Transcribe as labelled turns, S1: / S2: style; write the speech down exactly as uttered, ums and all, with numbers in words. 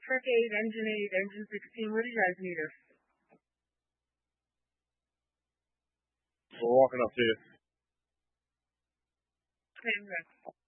S1: Truck eight, Engine eight, Engine sixteen, where do you guys need us?
S2: We're walking up to you.
S1: Okay, okay.